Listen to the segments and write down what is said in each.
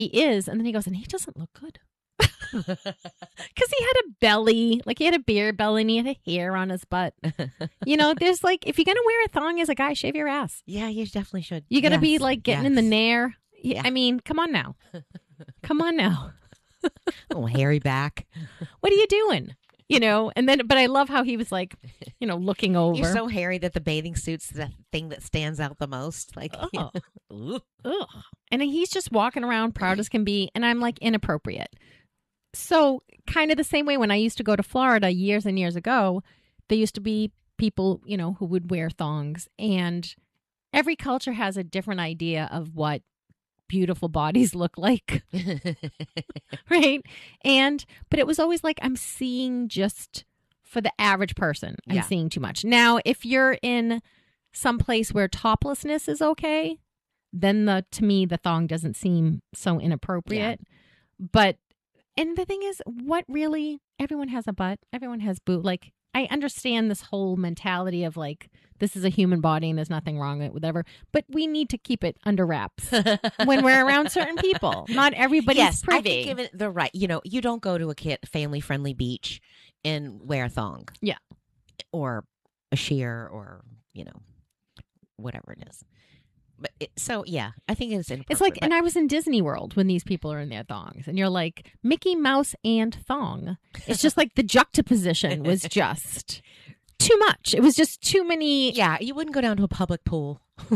he is. And then he goes, and he doesn't look good. Because he had a belly, like he had a beer belly and he had a hair on his butt. There's like, if you're going to wear a thong as a guy, shave your ass. Yeah, you definitely should. You got to be like getting in the nair. Yeah. I mean, come on now. Come on now. Oh, hairy back. What are you doing? But I love how he was like, looking over. You're so hairy that the bathing suit's the thing that stands out the most. Like, ugh. And he's just walking around proud as can be. And I'm like, inappropriate. So kind of the same way when I used to go to Florida years and years ago, there used to be people, who would wear thongs. And every culture has a different idea of what beautiful bodies look like. Right? But it was always like, I'm seeing just for the average person, I'm seeing too much. Now, if you're in some place where toplessness is okay, then to me, the thong doesn't seem so inappropriate. Yeah. And the thing is, everyone has a butt, everyone has boob. Like, I understand this whole mentality of like, this is a human body and there's nothing wrong with it, whatever. But we need to keep it under wraps when we're around certain people. Not everybody's privy. I can give it the right. You don't go to a family-friendly beach and wear a thong. Yeah. Or a sheer or, whatever it is. But I think it's inappropriate. It's like, and I was in Disney World when these people are in their thongs, and you're like, Mickey Mouse and thong. It's just like the juxtaposition was just too much. It was just too many. Yeah, you wouldn't go down to a public pool.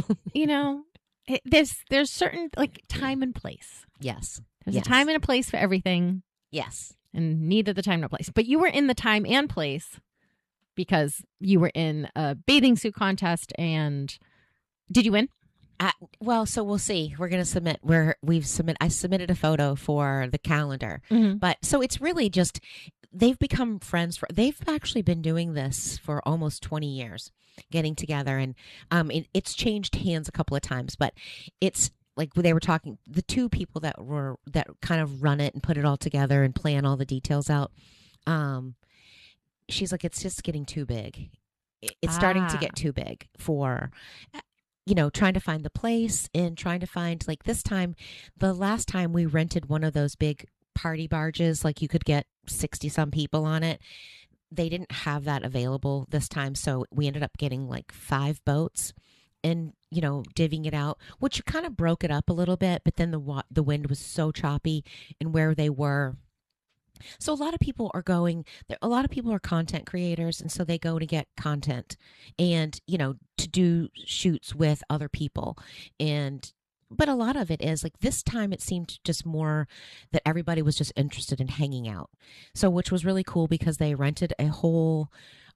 There's certain like time and place. Yes, there's a time and a place for everything. Yes, and neither the time nor place. But you were in the time and place because you were in a bathing suit contest, and did you win? So we'll see. We're going to submit. I submitted a photo for the calendar, but so it's really just they've become friends. They've actually been doing this for almost 20 years, getting together, and it's changed hands a couple of times. But it's like they were talking. The two people that kind of run it and put it all together and plan all the details out. She's like, it's just getting too big. It's starting to get too big for. Trying to find the place and trying to find like the last time we rented one of those big party barges, like you could get 60 some people on it. They didn't have that available this time. So we ended up getting like 5 boats and, divvying it out, which kind of broke it up a little bit. But then the wind was so choppy and where they were. So a lot of people are content creators, and so they go to get content and, to do shoots with other people. But a lot of it is like this time it seemed just more that everybody was just interested in hanging out. So, which was really cool because they rented a whole,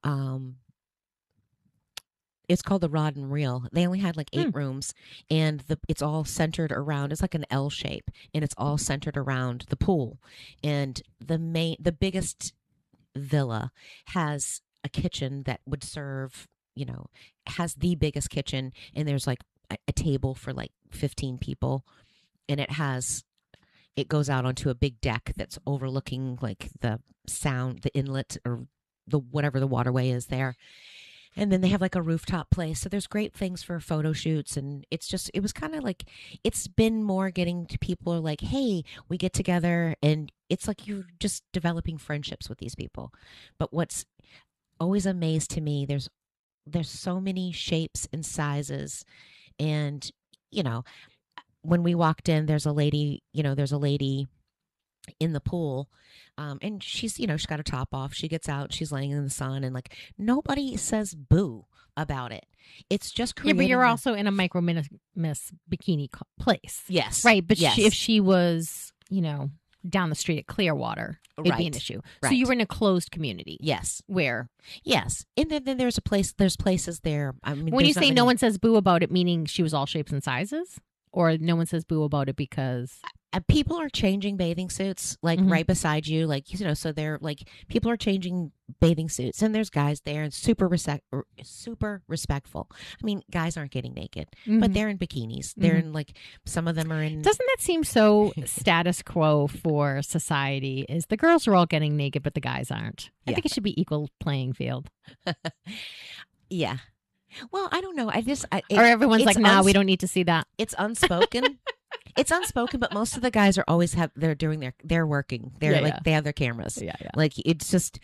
it's called the Rod and Reel. They only had like 8 rooms, and it's all centered around. It's like an L shape, and it's all centered around the pool. And the biggest villa has a kitchen that would serve. Has the biggest kitchen, and there's like a table for like 15 people, and it goes out onto a big deck that's overlooking like the inlet or whatever the waterway is there. And then they have like a rooftop place. So there's great things for photo shoots. And it was kind of like, it's been more getting to people are like, hey, we get together, and it's like you're just developing friendships with these people. But what's always amazed to me, there's so many shapes and sizes. And, when we walked in, there's a lady in the pool, and she's she's got her top off, she gets out, she's laying in the sun, and like nobody says boo about it. It's just creating. Yeah, but you're also in a micro miss bikini place. Yes, right. But if she was down the street at Clearwater, it'd be an issue. Right. So you were in a closed community. Yes. Yes. And then there's places there. I mean, when you say no one says boo about it, meaning she was all shapes and sizes? Or no one says boo about it because people are changing bathing suits like right beside you, like so they're like people are changing bathing suits, and there's guys there and super respectful. I mean, guys aren't getting naked, but they're in bikinis. They're in like some of them are in. Doesn't that seem so status quo for society? Is the girls are all getting naked, but the guys aren't? I think it should be equal playing field. Yeah. Well, I don't know. Or everyone's like, "Nah, we don't need to see that." It's unspoken. It's unspoken, but most of the guys are always they're working. They're they have their cameras. Yeah. Like it's just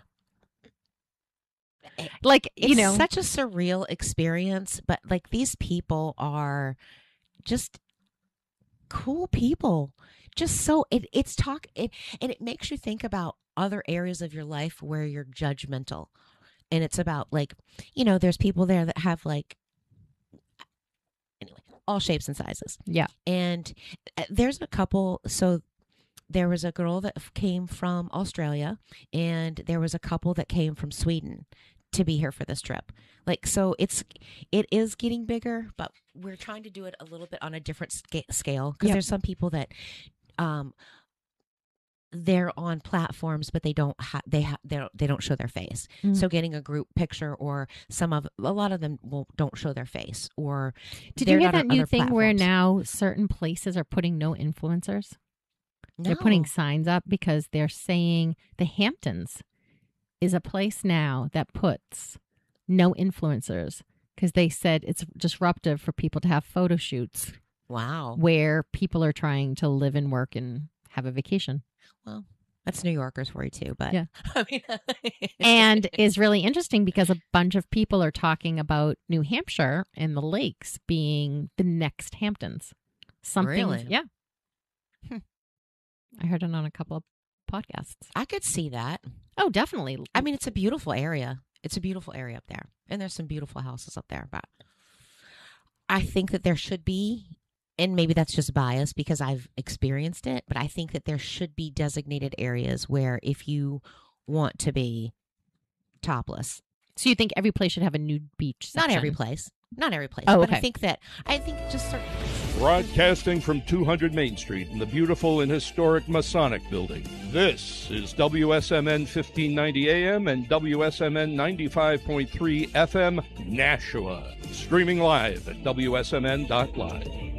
like, it's such a surreal experience, but like these people are just cool people. Just so and it makes you think about other areas of your life where you're judgmental. And it's about like, there's people there that have like, anyway, all shapes and sizes. Yeah. And there's a couple. So there was a girl that came from Australia, and there was a couple that came from Sweden to be here for this trip. Like, so it is getting bigger, but we're trying to do it a little bit on a different scale, because there's some people that, they're on platforms, but they don't show their face. Mm-hmm. So getting a group picture, or a lot of them don't show their face. Or did you hear that new thing platforms. Where now certain places are putting no influencers? No. They're putting signs up because they're saying the Hamptons is a place now that puts no influencers, because they said it's disruptive for people to have photo shoots. Wow. Where people are trying to live and work and have a vacation. Well, that's New Yorkers for you too, but yeah. I mean, and is really interesting because a bunch of people are talking about New Hampshire and the lakes being the next Hamptons. Really? Yeah. I heard it on a couple of podcasts. I could see that. Oh, definitely. I mean, it's a beautiful area. It's a beautiful area up there, and there's some beautiful houses up there. But I think that there should be. And maybe that's just bias because I've experienced it, but I think that there should be designated areas where if you want to be topless. So you think every place should have a nude beach section? Not every place. Oh, but okay. I think just certain places. Broadcasting from 200 Main Street in the beautiful and historic Masonic Building. This is WSMN 1590 AM and WSMN 95.3 FM Nashua. Streaming live at WSMN.live.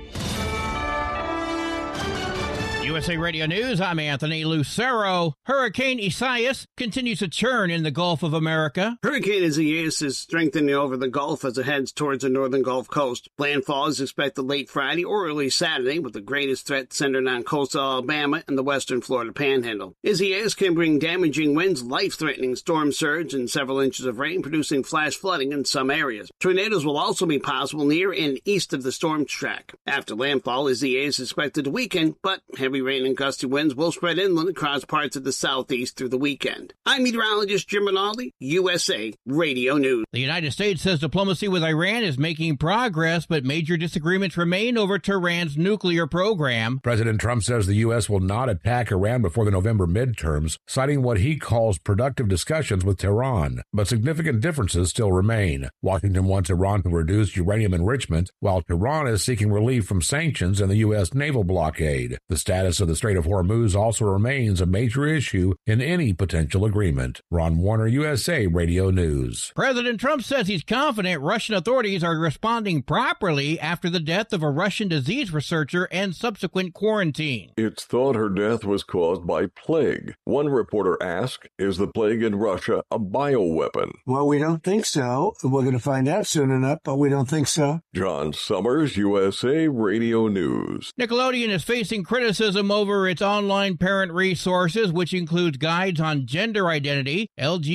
USA Radio News, I'm Anthony Lucero. Hurricane Isaias continues to churn in the Gulf of America. Hurricane Isaias is strengthening over the Gulf as it heads towards the northern Gulf Coast. Landfall is expected late Friday or early Saturday, with the greatest threat centered on coastal Alabama and the western Florida Panhandle. Isaias can bring damaging winds, life-threatening storm surge, and several inches of rain, producing flash flooding in some areas. Tornadoes will also be possible near and east of the storm track. After landfall, Isaias is expected to weaken, but heavy rain and gusty winds will spread inland across parts of the southeast through the weekend. I'm meteorologist Jim Rinaldi, USA Radio News. The United States says diplomacy with Iran is making progress, but major disagreements remain over Tehran's nuclear program. President Trump says the U.S. will not attack Iran before the November midterms, citing what he calls productive discussions with Tehran. But significant differences still remain. Washington wants Iran to reduce uranium enrichment, while Tehran is seeking relief from sanctions and the U.S. naval blockade. The status of the Strait of Hormuz also remains a major issue in any potential agreement. Ron Warner, USA Radio News. President Trump says he's confident Russian authorities are responding properly after the death of a Russian disease researcher and subsequent quarantine. It's thought her death was caused by plague. One reporter asked, is the plague in Russia a bioweapon? Well, we don't think so. We're going to find out soon enough, but we don't think so. John Summers, USA Radio News. Nickelodeon is facing criticism over its online parent resources, which includes guides on gender identity,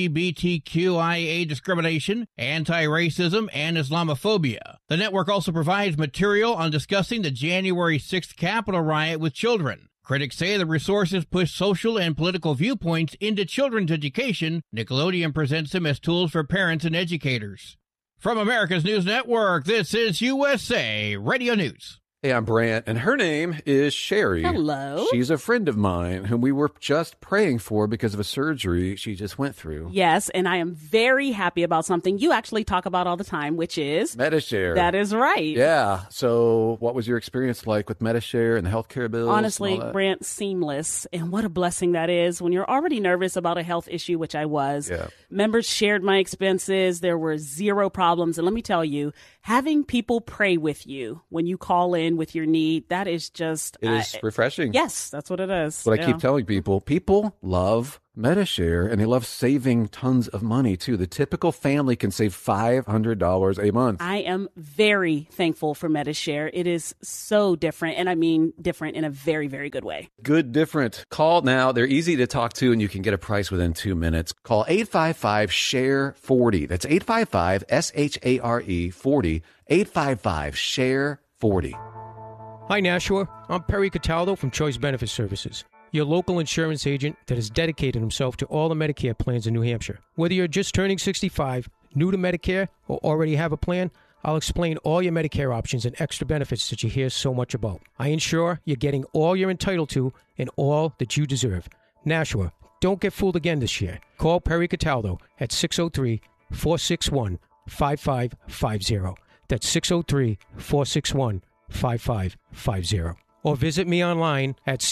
LGBTQIA discrimination, anti-racism, and Islamophobia. The network also provides material on discussing the January 6th Capitol riot with children. Critics say the resources push social and political viewpoints into children's education. Nickelodeon presents them as tools for parents and educators. From America's News Network, this is USA Radio News. Hey, I'm Brant, and her name is Sherry. Hello. She's a friend of mine whom we were just praying for because of a surgery she just went through. Yes, and I am very happy about something you actually talk about all the time, which is Medi-Share. That is right. Yeah. So what was your experience like with Medi-Share and the healthcare bills? Honestly, Brant, seamless. And what a blessing that is when you're already nervous about a health issue, which I was. Yeah. Members shared my expenses. There were zero problems. And let me tell you, having people pray with you when you call in with your need, that is just... It is refreshing. Yes, that's what it is. What I keep telling people love MediShare, and they love saving tons of money, too. The typical family can save $500 a month. I am very thankful for MediShare. It is so different, and I mean different in a very, very good way. Good different. Call now. They're easy to talk to, and you can get a price within 2 minutes. Call 855-SHARE-40. That's 855-SHARE-40. 855-SHARE-40. Hi, Nashua. I'm Perry Cataldo from Choice Benefit Services, your local insurance agent that has dedicated himself to all the Medicare plans in New Hampshire. Whether you're just turning 65, new to Medicare, or already have a plan, I'll explain all your Medicare options and extra benefits that you hear so much about. I ensure you're getting all you're entitled to and all that you deserve. Nashua, don't get fooled again this year. Call Perry Cataldo at 603-461-5550. That's 603-461-5550. Or visit me online at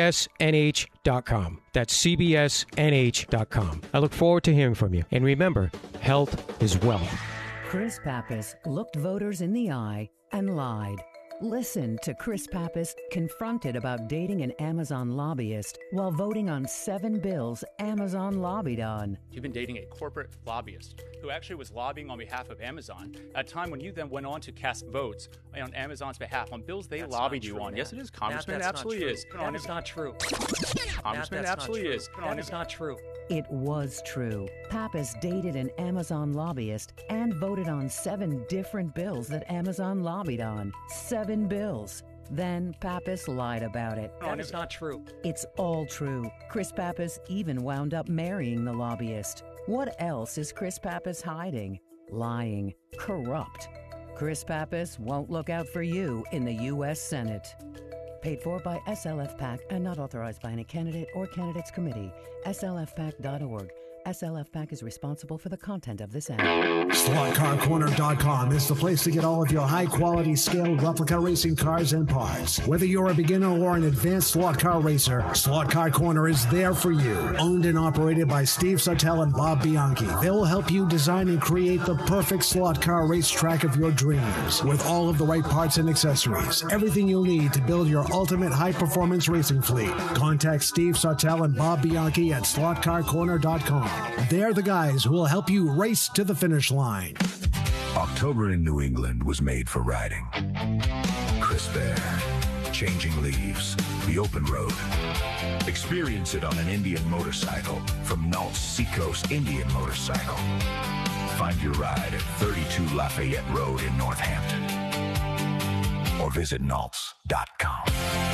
cbsnh.com. That's cbsnh.com. I look forward to hearing from you. And remember, health is wealth. Chris Pappas looked voters in the eye and lied. Listen to Chris Pappas confronted about dating an Amazon lobbyist while voting on 7 bills Amazon lobbied on. You've been dating a corporate lobbyist who actually was lobbying on behalf of Amazon at a time when you then went on to cast votes on Amazon's behalf on bills they lobbied you on. Yes, it is, Congressman. It absolutely is. That is not true. Congressman, it absolutely is. That is not true. It was true. Pappas dated an Amazon lobbyist and voted on 7 different bills that Amazon lobbied on. 7 bills. Then Pappas lied about it. That is not true. It's all true. Chris Pappas even wound up marrying the lobbyist. What else is Chris Pappas hiding? Lying. Corrupt. Chris Pappas won't look out for you in the U.S. Senate. Paid for by SLF PAC and not authorized by any candidate or candidates committee. SLFPAC.org. SLF PAC is responsible for the content of this ad. SlotCarCorner.com is the place to get all of your high-quality scaled replica racing cars and parts. Whether you're a beginner or an advanced slot car racer, Slot Car Corner is there for you. Owned and operated by Steve Sartell and Bob Bianchi. They'll help you design and create the perfect slot car racetrack of your dreams with all of the right parts and accessories. Everything you'll need to build your ultimate high-performance racing fleet. Contact Steve Sartell and Bob Bianchi at SlotCarCorner.com. They're the guys who will help you race to the finish line. October in New England was made for riding. Crisp air, changing leaves, the open road. Experience it on an Indian motorcycle from Nault's Seacoast Indian Motorcycle. Find your ride at 32 Lafayette Road in Northampton. Or visit Naults.com.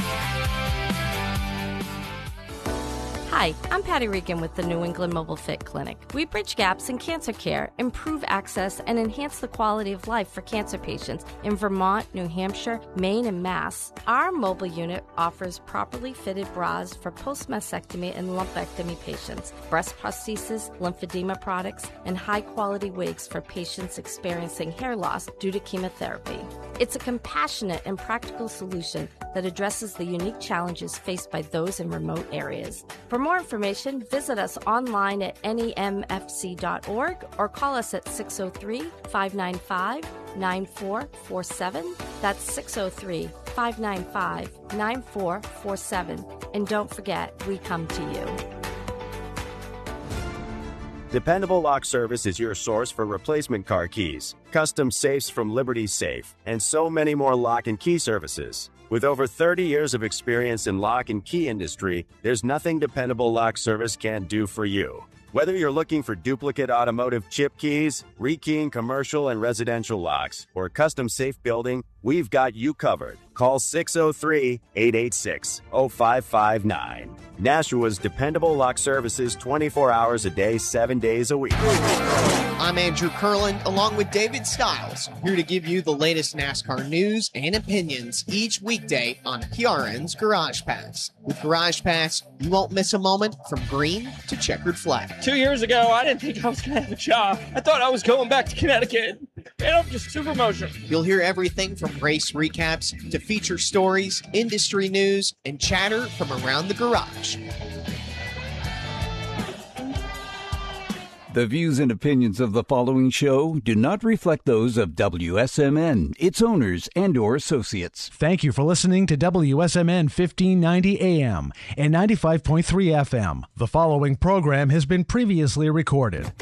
Hi, I'm Patty Regan with the New England Mobile Fit Clinic. We bridge gaps in cancer care, improve access, and enhance the quality of life for cancer patients in Vermont, New Hampshire, Maine, and Mass. Our mobile unit offers properly fitted bras for post-mastectomy and lumpectomy patients, breast prosthesis, lymphedema products, and high-quality wigs for patients experiencing hair loss due to chemotherapy. It's a compassionate and practical solution that addresses the unique challenges faced by those in remote areas. For more information, visit us online at nemfc.org or call us at 603-595-9447. That's 603-595-9447. And don't forget, we come to you. Dependable Lock Service is your source for replacement car keys, custom safes from Liberty Safe, and so many more lock and key services. With over 30 years of experience in lock and key industry, there's nothing Dependable Lock Service can't do for you. Whether you're looking for duplicate automotive chip keys, rekeying commercial and residential locks, or custom safe building, we've got you covered. Call 603-886-0559. Nashua's Dependable Lock Services 24 hours a day, 7 days a week. I'm Andrew Kurland, along with David Stiles, here to give you the latest NASCAR news and opinions each weekday on PRN's Garage Pass. With Garage Pass, you won't miss a moment from green to checkered flag. 2 years ago, I didn't think I was going to have a job. I thought I was going back to Connecticut. And I'm just super emotional. You'll hear everything from race recaps to feature stories, industry news, and chatter from around the garage. The views and opinions of the following show do not reflect those of WSMN, its owners, and/or associates. Thank you for listening to WSMN 1590 AM and 95.3 FM. The following program has been previously recorded.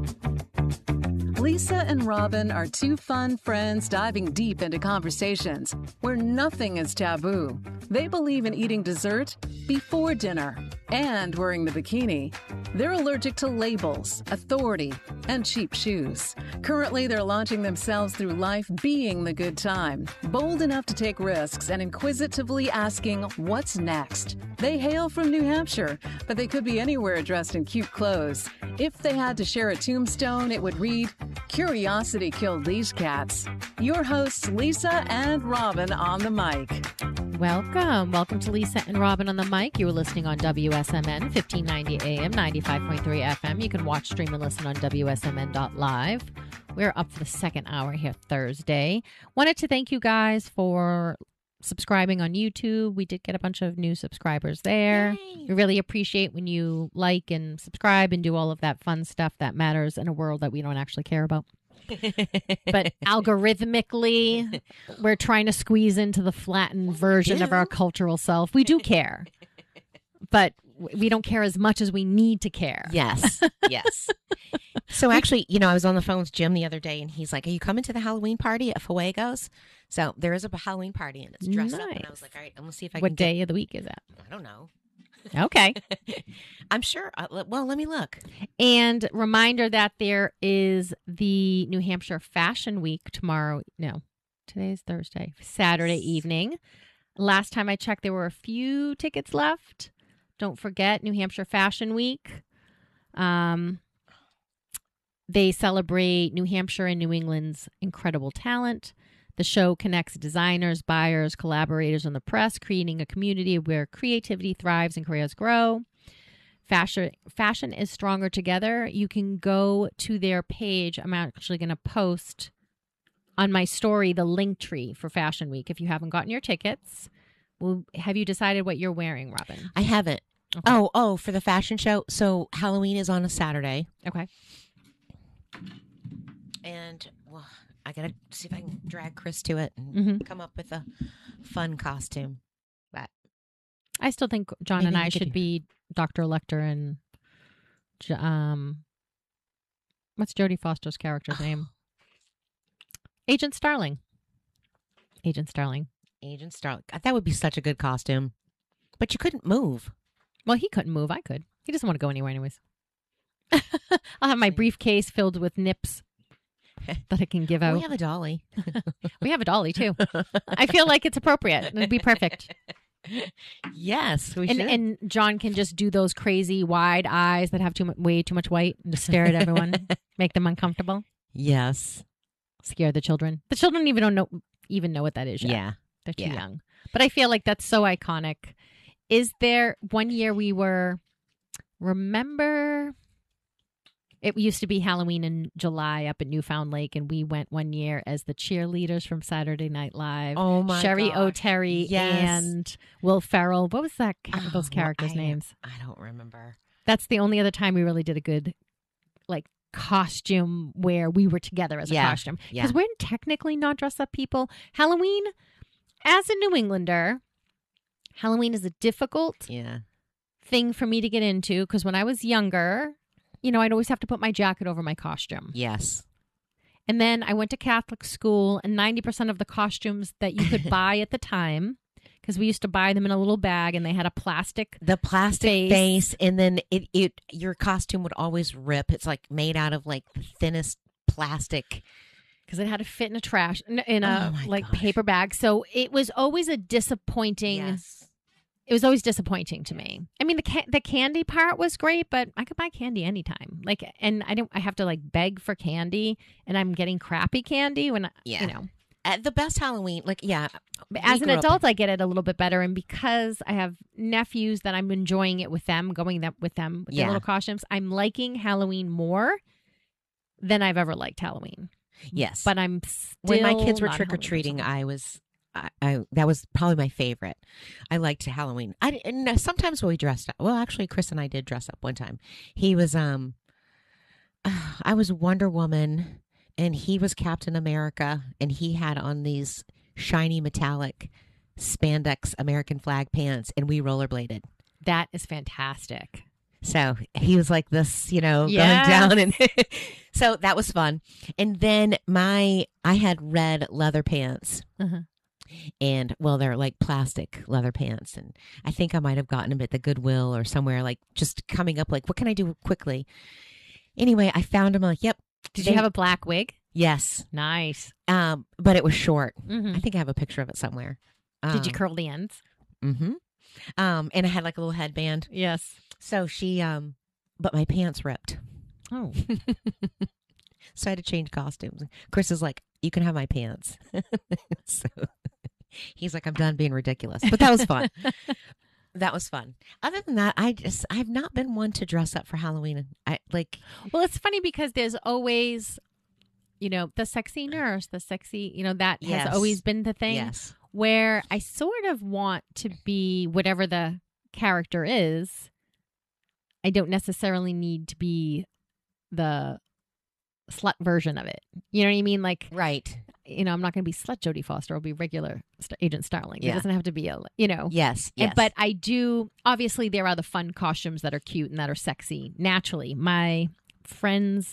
Lisa and Robin are two fun friends diving deep into conversations where nothing is taboo. They believe in eating dessert before dinner and wearing the bikini. They're allergic to labels, authority, and cheap shoes. Currently, they're launching themselves through life being the good time, bold enough to take risks and inquisitively asking, what's next? They hail from New Hampshire, but they could be anywhere dressed in cute clothes. If they had to share a tombstone, it would read, "Curiosity killed these cats." Your hosts, Lisa and Robin on the mic. Welcome to Lisa and Robin on the mic. You were listening on WSMN 1590 AM, 95.3 FM. You can watch, stream, and listen on WSMN.live. We're up for the second hour here Thursday. Wanted to thank you guys for subscribing on YouTube. We did get a bunch of new subscribers there. Yay. We really appreciate when you like and subscribe and do all of that fun stuff that matters in a world that we don't actually care about. But algorithmically, we're trying to squeeze into the flattened version of our cultural self. We do care, but we don't care as much as we need to care. Yes. Yes. So actually, I was on the phone with Jim the other day, and he's like, "Are you coming to the Halloween party at Fuego's?" So there is a Halloween party, and it's dressed up. And I was like, "All right, I'm going to see if I can What day of the week is that?" I don't know. Okay. I'm sure. Well, let me look. And reminder that there is the New Hampshire Fashion Week tomorrow. No, today's Thursday. Saturday evening. Last time I checked, there were a few tickets left. Don't forget New Hampshire Fashion Week. They celebrate New Hampshire and New England's incredible talent. The show connects designers, buyers, collaborators, and the press, creating a community where creativity thrives and careers grow. Fashion is stronger together. You can go to their page. I'm actually going to post on my story the link tree for Fashion Week. If you haven't gotten your tickets, have you decided what you're wearing, Robin? I haven't. Okay. Oh, for the fashion show. So Halloween is on a Saturday. Okay. And, well, I got to see if I can drag Chris to it and come up with a fun costume. But I still think John and I should be Dr. Lecter and what's Jodie Foster's character's name? Agent Starling. Agent Starling. That would be such a good costume. But you couldn't move. Well, he couldn't move. I could. He doesn't want to go anywhere anyways. I'll have my briefcase filled with nips that I can give out. We have a dolly. We have a dolly, too. I feel like it's appropriate. It'd be perfect. Yes, we should. And John can just do those crazy wide eyes that have way too much white and just stare at everyone, make them uncomfortable. Yes. Scare the children. The children even don't know what that is yet. Yeah. They're too young. But I feel like that's so iconic. Is there one year remember... It used to be Halloween in July up at Newfound Lake, and we went one year as the cheerleaders from Saturday Night Live. Oh, my Sherry gosh. O'Terry and Will Ferrell. What was those characters' names? I don't remember. That's the only other time we really did a good, costume where we were together as a costume. Because we're technically not dressed up people. Halloween, as a New Englander, Halloween is a difficult thing for me to get into because when I was younger... I'd always have to put my jacket over my costume. Yes. And then I went to Catholic school, and 90% of the costumes that you could buy at the time, because we used to buy them in a little bag, and they had a plastic face, and then your costume would always rip. It's made out of the thinnest plastic. Because it had to fit in a paper bag. So it was always a disappointing. Yes. It was always disappointing to me. I mean, the candy part was great, but I could buy candy anytime. And I have to beg for candy, and I'm getting crappy candy when the best Halloween, as an adult, I get it a little bit better, and because I have nephews that I'm enjoying it with them, with their little costumes, I'm liking Halloween more than I've ever liked Halloween. Yes, but I'm still when my kids were trick or treating, I that was probably my favorite. I liked Halloween. And sometimes we dressed up. Well, actually, Chris and I did dress up one time. He was I was Wonder Woman, and he was Captain America, and he had on these shiny metallic spandex American flag pants, and we rollerbladed. That is fantastic. So he was like this, you know, Yes. going down, and so that was fun. And then I had red leather pants, Uh-huh. and well, they're like plastic leather pants, and I think I might have gotten them at the Goodwill or somewhere, like just coming up, like what can I do quickly? Anyway, I found them. Like, yep. Did you have a black wig? Yes. Nice. But it was short. Mhm. I think I have a picture of it somewhere. Did you curl the ends? Mm-hmm. And I had like a little headband. Yes. So she, but my pants ripped. Oh. So I had to change costumes. Chris is like, you can have my pants. So he's like, I'm done being ridiculous. But that was fun. That was fun. Other than that, I've not been one to dress up for Halloween. Well, it's funny because there's always, you know, the sexy nurse, the sexy, you know, that Yes. has always been the thing. Yes. Where I sort of want to be whatever the character is. I don't necessarily need to be the slut version of it. You know what I mean? Like, right. You know, I'm not going to be slut Jodie Foster. I'll be regular Agent Starling. Yeah. It doesn't have to be a, you know. Yes. And- Yes. but I do, obviously, there are the fun costumes that are cute and that are sexy naturally. My friend's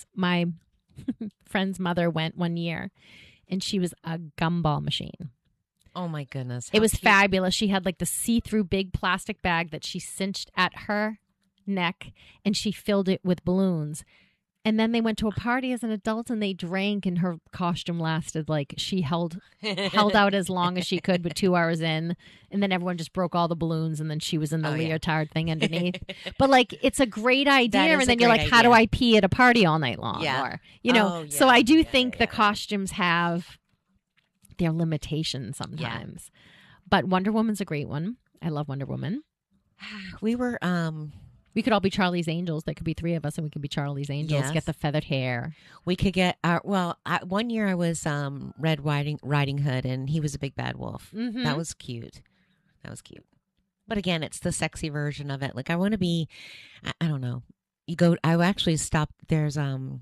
mother went one year and she was a gumball machine. Oh my goodness. It how was cute. fabulous. She had like the see-through big plastic bag that she cinched at her neck and she filled it with balloons. And then they went to a party as an adult and they drank and her costume lasted like she held out as long as she could, but 2 hours in. And then everyone just broke all the balloons and then she was in the leotard thing underneath. But like, it's a great idea. That is And a then you're great like, how do idea. I pee at a party all night long? Yeah. Or, you know, Oh, so yeah, I do think the costumes have their limitations sometimes. But Wonder Woman's a great one. I love Wonder Woman. We were, we could all be Charlie's Angels. There could be three of us and we could be Charlie's Angels. Yes. Get the feathered hair. We could get our, one year I was Red Riding Hood and he was a big bad wolf. Mhm. That was cute. But again, it's the sexy version of it. Like I want to be, I don't know. I actually stopped, there's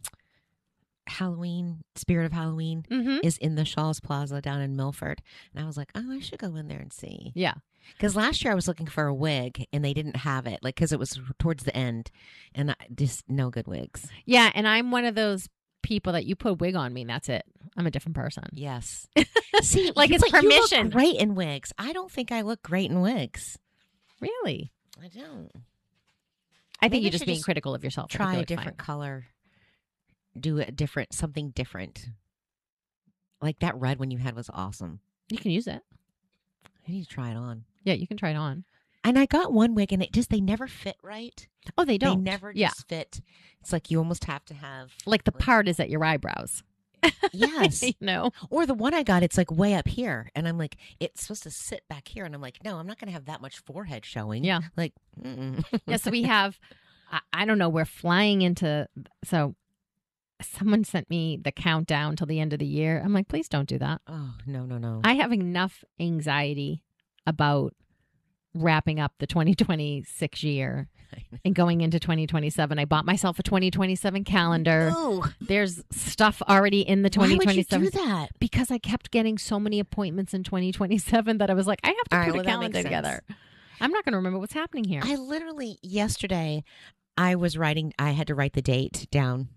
Halloween, Spirit of Halloween is in the Shaw's Plaza down in Milford. And I was like, oh, I should go in there and see. Yeah. Because last year I was looking for a wig and they didn't have it, like because it was towards the end, and just no good wigs. Yeah, and I'm one of those people that you put a wig on me and that's it. I'm a different person. Yes. See, like it's but permission. You look great in wigs. I don't think I look great in wigs. Really? I don't. I think Maybe you're I just should being critical of yourself. I think Try you a look different fine. color. Do it different, something different. Like that red one you had was awesome. You can use it. I need to try it on. Yeah, you can try it on. And I got one wig and they never fit right. Oh, they don't. They never Yeah. just fit. It's like you almost have to have Like the part is at your eyebrows. Yes. No. Or the one I got, it's like way up here. And I'm like, it's supposed to sit back here. And I'm like, no, I'm not going to have that much forehead showing. Yeah. Like, mm-mm. Yeah, so we have, I don't know, we're flying into, so someone sent me the countdown till the end of the year. I'm like, please don't do that. Oh, no. I have enough anxiety about wrapping up the 2026 year and going into 2027. I bought myself a 2027 calendar. Oh. There's stuff already in the Why 2027. would you do that? Because I kept getting so many appointments in 2027 that I was like, I have to All right, put well, a that calendar makes sense. together. I'm not going to remember what's happening here. I literally, yesterday, I had to write the date down.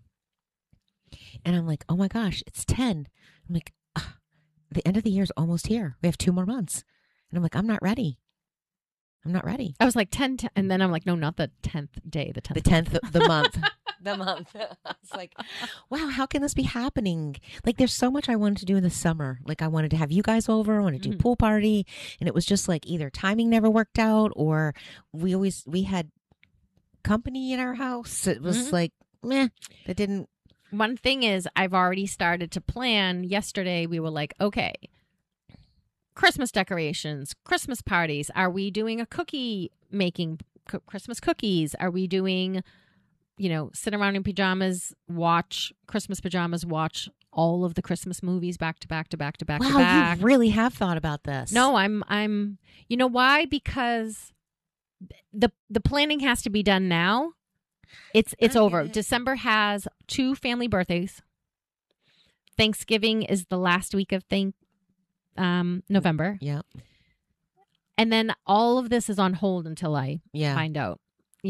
And I'm like, oh my gosh, it's 10. I'm like, the end of the year is almost here. We have 2 more months. And I'm like, I'm not ready. I was like 10, and then I'm like, no, not the 10th day, the 10th. The 10th, the month. The month. I was like, wow, how can this be happening? Like, there's so much I wanted to do in the summer. Like, I wanted to have you guys over. I wanted to do a pool party. And it was just like either timing never worked out or we had company in our house. It was like, meh, that didn't. One thing is, I've already started to plan. Yesterday, we were like, okay, Christmas decorations, Christmas parties. Are we doing a cookie making Christmas cookies? Are we doing, sit around in pajamas, watch Christmas pajamas, watch all of the Christmas movies back to back to back to back to back? You really have thought about this. No, I'm. You know why? Because the planning has to be done now, It's over. December has 2 family birthdays. Thanksgiving is the last week of November. Yeah. And then all of this is on hold until I find out.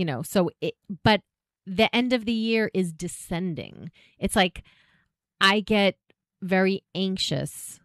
But the end of the year is descending. It's like I get very anxious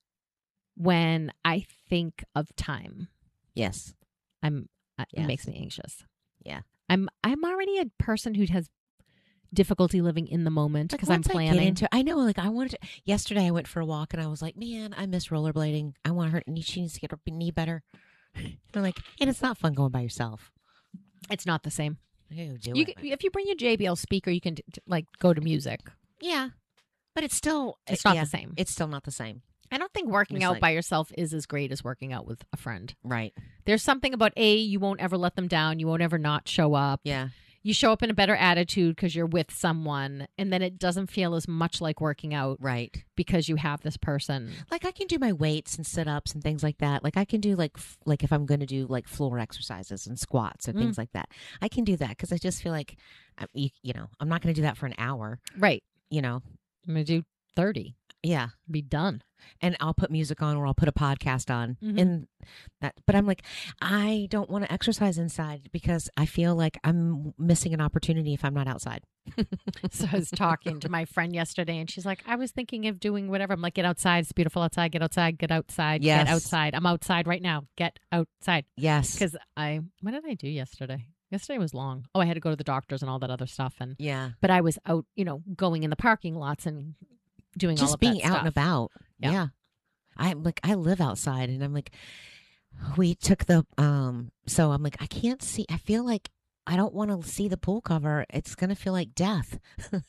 when I think of time. Yes. It makes me anxious. Yeah. I'm already a person who has difficulty living in the moment because I'm planning. I know, like I wanted to. Yesterday I went for a walk and I was like, man, I miss rollerblading. I want her. She needs to get her knee better. And it's not fun going by yourself. It's not the same. If you bring your JBL speaker, you can go to music. Yeah, but it's still not the same. It's still not the same. I don't think working out by yourself is as great as working out with a friend. Right. There's something about you won't ever let them down. You won't ever not show up. Yeah. You show up in a better attitude because you're with someone, and then it doesn't feel as much like working out. Right. Because you have this person. Like I can do my weights and sit-ups and things like that. Like I can do like if I'm going to do like floor exercises and squats or things like that. I can do that because I just feel like, I'm not going to do that for an hour. Right. I'm going to do 30. Yeah. Be done. And I'll put music on or I'll put a podcast on. Mm-hmm. And but I'm like, I don't want to exercise inside because I feel like I'm missing an opportunity if I'm not outside. So I was talking to my friend yesterday and she's like, I was thinking of doing whatever. I'm like, get outside. It's beautiful outside. Get outside. Get outside. Yes. Get outside. I'm outside right now. Get outside. Yes. Because what did I do yesterday? Yesterday was long. Oh, I had to go to the doctors and all that other stuff. And yeah. But I was out, going in the parking lots and doing just all of being that out stuff. and about. Yeah. I'm like, I live outside and I'm like, we took the, so I'm like, I can't see, I feel like I don't want to see the pool cover. It's going to feel like death.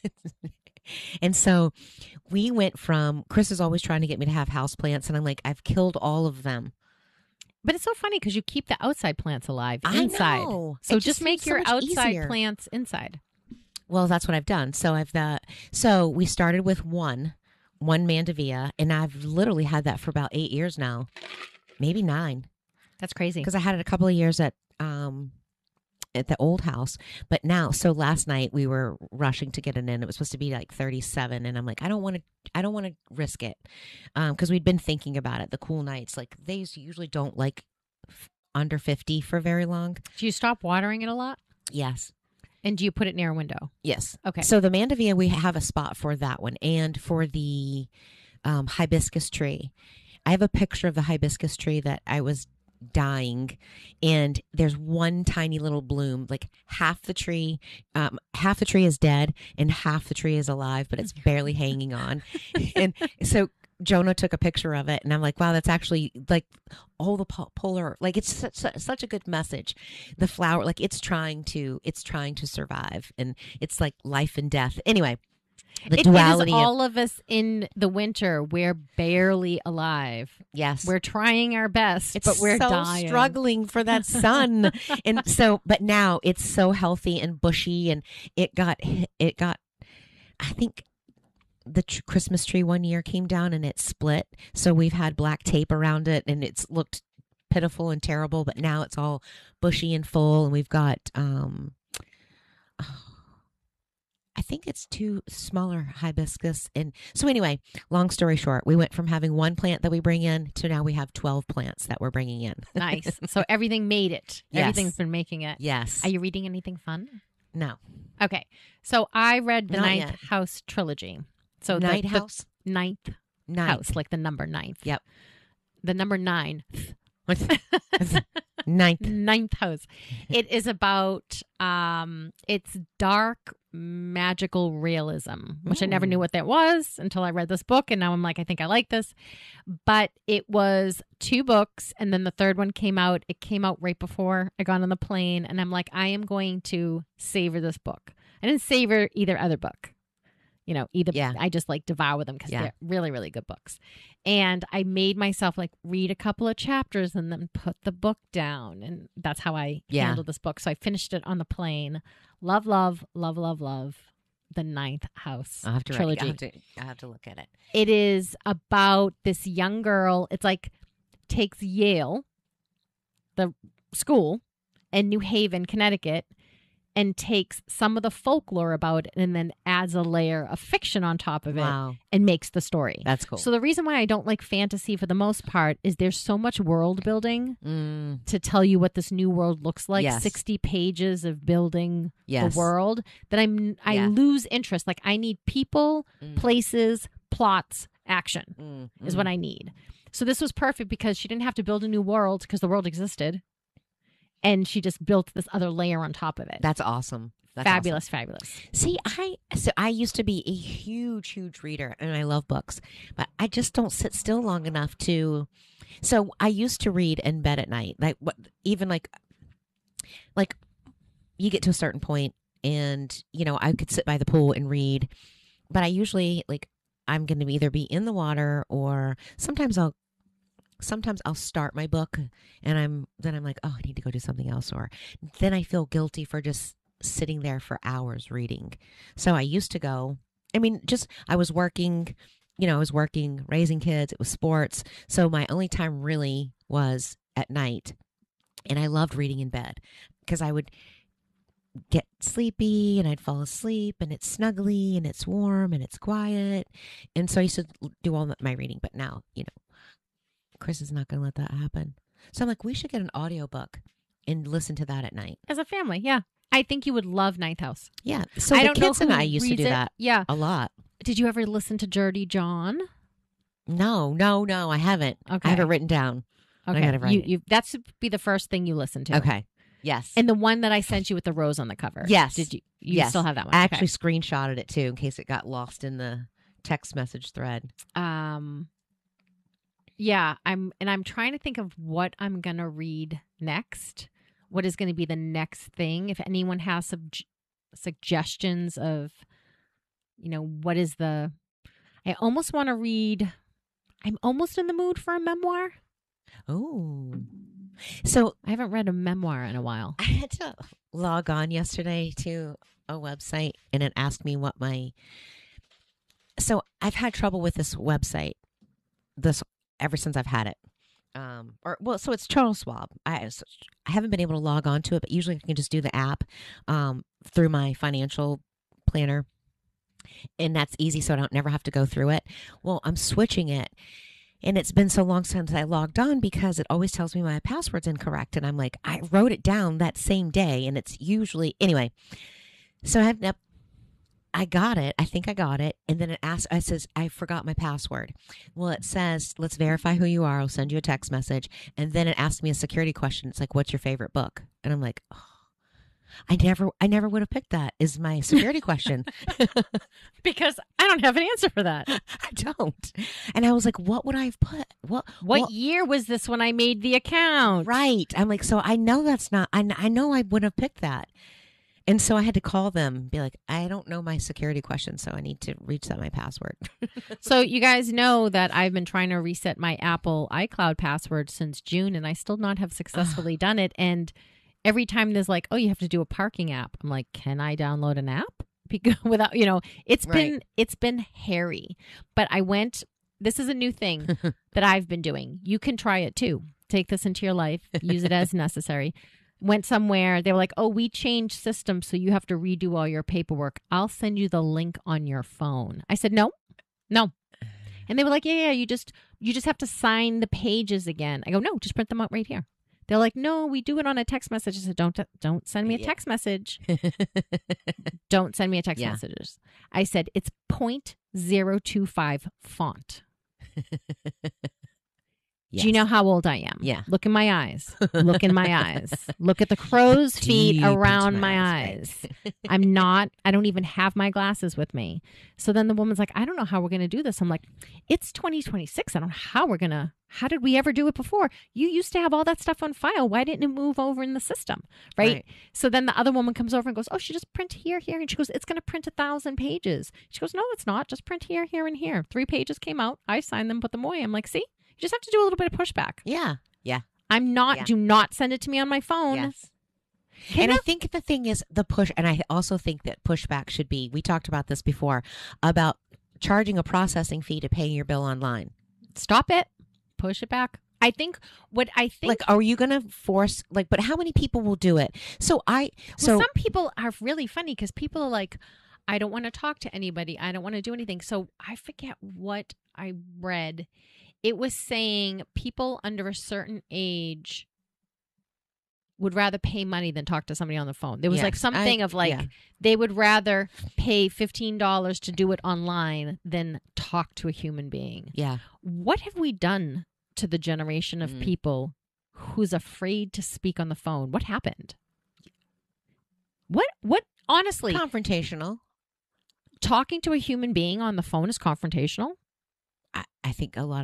And so we went from, Chris is always trying to get me to have house plants and I'm like, I've killed all of them. But it's so funny because you keep the outside plants alive inside. I know. So It just make seems so your much outside easier. plants inside. Well, that's what I've done. So so we started with one Mandevilla, and I've literally had that for about 8 years now, maybe 9. That's crazy. Because I had it a couple of years at the old house, but now, so last night we were rushing to get it in. It was supposed to be like 37, and I'm like, I don't want to risk it, because we'd been thinking about it. The cool nights, like they usually don't like under 50 for very long. Do you stop watering it a lot? Yes. And do you put it near a window? Yes. Okay. So the Mandevilla, we have a spot for that one. And for the hibiscus tree, I have a picture of the hibiscus tree that I was dying. And there's one tiny little bloom, like half the tree is dead and half the tree is alive, but it's barely hanging on. And so Jonah took a picture of it and I'm like, wow, that's actually like all the polar, like it's such a good message. The flower, like it's trying to survive and it's like life and death. Anyway, the duality. It is all of us in the winter. We're barely alive. Yes. We're trying our best, but we're so dying. Struggling for that sun. And so, but now it's so healthy and bushy and it got, I think, the Christmas tree one year came down and it split. So we've had black tape around it and it's looked pitiful and terrible, but now it's all bushy and full. And we've got, I think it's 2 smaller hibiscus. And so anyway, long story short, we went from having 1 plant that we bring in to now we have 12 plants that we're bringing in. Nice. So everything made it. Yes. Everything's been making it. Yes. Are you reading anything fun? No. Okay. So I read the Not Ninth yet. House trilogy. So Ninth the House? Ninth House, like the number 9th. Yep. The number 9. Ninth House. It is about it's dark magical realism, which I never knew what that was until I read this book, and now I'm like, I think I like this. But it was 2 books, and then the third one came out. It came out right before I got on the plane, and I'm like, I am going to savor this book. I didn't savor either other book. I just like devour them because they're really, really good books. And I made myself like read a couple of chapters and then put the book down. And that's how I handled this book. So I finished it on the plane. Love, love, love, love, love the Ninth House trilogy. I have to look at it. It is about this young girl. It's like takes Yale, the school, and New Haven, Connecticut, and takes some of the folklore about it and then adds a layer of fiction on top of it and makes the story. That's cool. So the reason why I don't like fantasy for the most part is there's so much world building to tell you what this new world looks like. 60 pages of building the world that I lose interest. Like I need people, places, plots, action is what I need. So this was perfect because she didn't have to build a new world because the world existed. And she just built this other layer on top of it. That's awesome. That's fabulous, awesome. fabulous. See, I used to be a huge reader, and I love books, but I just don't sit still long enough to. So I used to read in bed at night, like you get to a certain point, and I could sit by the pool and read, but I usually I'm going to either be in the water or sometimes I'll start my book and I'm like, oh, I need to go do something else. Or then I feel guilty for just sitting there for hours reading. So I used to go, I was working, raising kids. It was sports. So my only time really was at night. And I loved reading in bed because I would get sleepy and I'd fall asleep and it's snuggly and it's warm and it's quiet. And so I used to do all my reading. But now, Chris is not going to let that happen. So I'm like, we should get an audiobook and listen to that at night. As a family, yeah. I think you would love Ninth House. Yeah. So the kids and I used to do that a lot. Did you ever listen to Dirty John? No, I haven't. Okay. I have it written down. Okay. I got to write it. That should be the first thing you listen to. Okay. Yes. And the one that I sent you with the rose on the cover. Yes. Did you? You still have that one? I actually screenshotted it too in case it got lost in the text message thread. Yeah, I'm trying to think of what I'm going to read next. What is going to be the next thing? If anyone has suggestions of, what is I almost want to read. I'm almost in the mood for a memoir. Oh. So I haven't read a memoir in a while. I had to log on yesterday to a website and it asked me what so I've had trouble with this website ever since I've had it. So it's Charles Schwab. I haven't been able to log on to it, but usually I can just do the app through my financial planner. And that's easy, so I don't never have to go through it. Well, I'm switching it. And it's been so long since I logged on because it always tells me my password's incorrect. And I'm like, I wrote it down that same day. And it's usually, anyway. So I got it. I think I got it. And then it says, I forgot my password. Well, it says, let's verify who you are. I'll send you a text message. And then it asked me a security question. It's like, what's your favorite book? And I'm like, oh, I never would have picked that is my security question. Because I don't have an answer for that. I don't. And I was like, what would I have put? What year was this when I made the account? Right. I'm like, so I know that's not, I know I would have picked that. And so I had to call them, be like, I don't know my security question, so I need to reset my password. So you guys know that I've been trying to reset my Apple iCloud password since June, and I still not have successfully done it. And every time there's like, oh, you have to do a parking app. I'm like, can I download an app? Because without, it's been hairy. But this is a new thing that I've been doing. You can try it too. Take this into your life. Use it as necessary. Went somewhere. They were like, oh, we changed systems, so you have to redo all your paperwork. I'll send you the link on your phone. I said, no. And they were like, yeah, you just have to sign the pages again. I go, no, just print them out right here. They're like, no, we do it on a text message. I said, don't send me a text message. Don't send me a text messages. I said, it's 0.025 font. Yes. Do you know how old I am? Yeah. Look in my eyes. Look in my eyes. Look at the crow's feet around my eyes. I don't even have my glasses with me. So then the woman's like, I don't know how we're going to do this. I'm like, it's 2026. I don't know how did we ever do it before? You used to have all that stuff on file. Why didn't it move over in the system? Right? So then the other woman comes over and goes, oh, she just print here. And she goes, it's going to print 1,000 pages. She goes, no, it's not. Just print here, and here. 3 pages came out. I signed them, put them away. I'm like, see? You just have to do a little bit of pushback. Yeah. Do not send it to me on my phone. Yes. And I think the thing is the push, and I also think that pushback should be, we talked about this before, about charging a processing fee to pay your bill online. Stop it. Push it back. I think like, are you going to force, like, but how many people will do it? So some people are really funny because people are like, I don't want to talk to anybody. I don't want to do anything. So I forget what I read. It was saying people under a certain age would rather pay money than talk to somebody on the phone. There was like something of like, they would rather pay $15 to do it online than talk to a human being. Yeah. What have we done to the generation of people who's afraid to speak on the phone? What happened? What honestly? Confrontational. Talking to a human being on the phone is confrontational. I think a lot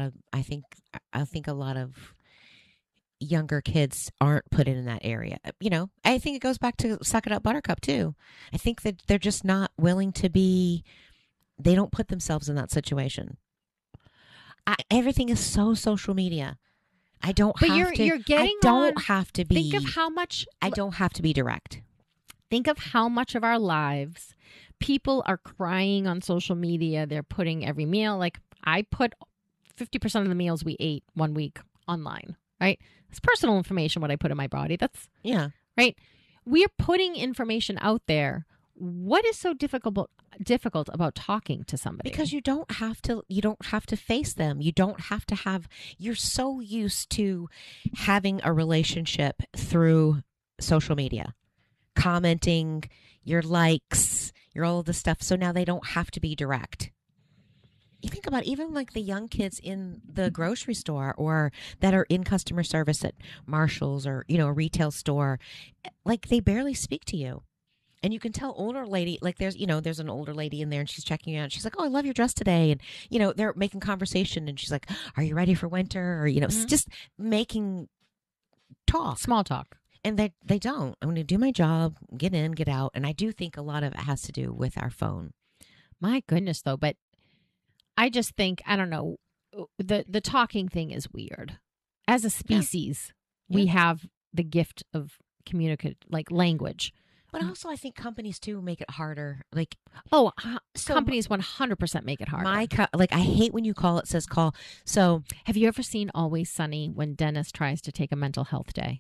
of younger kids aren't put in that area. You know, I think it goes back to Suck It Up Buttercup too. I think that they're just not willing to be, they don't put themselves in that situation. Everything is so social media. I don't have to be. Think of how much. I don't have to be direct. Think of how much of our lives people are crying on social media. They're putting every meal. Like I put 50% of the meals we ate one week online, right? It's personal information what I put in my body. That's right. We are putting information out there. What is so difficult about talking to somebody? Because you don't have to face them. You don't have to have, you're so used to having a relationship through social media, commenting, your likes, your all of the stuff. So now they don't have to be direct. You think about even like the young kids in the grocery store or that are in customer service at Marshall's or, you know, a retail store, like they barely speak to you. And you can tell older lady, like there's an older lady in there and she's checking you out. And she's like, oh, I love your dress today. And, you know, they're making conversation and she's like, are you ready for winter? Or, you know, just making talk. Small talk. And they don't. I'm going to do my job, get in, get out. And I do think a lot of it has to do with our phone. My goodness, though. But I just think, I don't know, the talking thing is weird. As a species, we have the gift of language. But also, I think companies too make it harder. Like, companies 100% make it harder. I hate when you says call. So, have you ever seen Always Sunny when Dennis tries to take a mental health day?